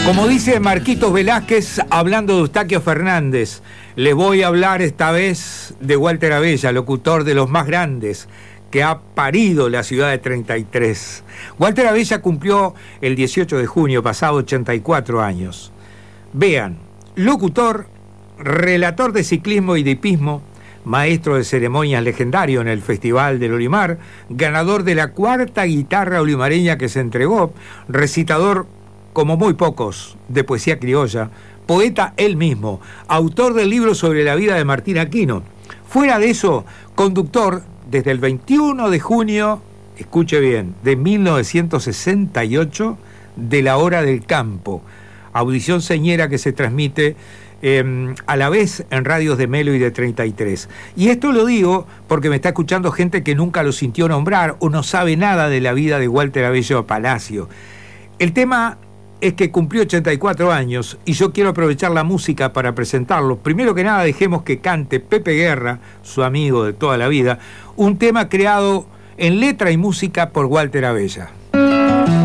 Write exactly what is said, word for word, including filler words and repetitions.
Como dice Marquitos Velázquez, hablando de Eustaquio Fernández, les voy a hablar esta vez de Walter Abella, locutor de los más grandes, que ha parido la ciudad de treinta y tres. Walter Abella cumplió el dieciocho de junio pasado ochenta y cuatro años. Vean, locutor, relator de ciclismo y de hipismo, maestro de ceremonias legendario en el Festival del Olimar, ganador de la cuarta guitarra olimareña que se entregó, recitador como muy pocos de poesía criolla, poeta él mismo, autor del libro sobre la vida de Martín Aquino. Fuera de eso, conductor desde el veintiuno de junio, escuche bien, de mil novecientos sesenta y ocho, de La Hora del Campo, audición señera que se transmite eh, a la vez en radios de Melo y de treinta y tres. Y esto lo digo porque me está escuchando gente que nunca lo sintió nombrar o no sabe nada de la vida de Walter Abella Palacio. El tema es que cumplió ochenta y cuatro años y yo quiero aprovechar la música para presentarlo. Primero que nada, dejemos que cante Pepe Guerra, su amigo de toda la vida, un tema creado en letra y música por Walter Abella.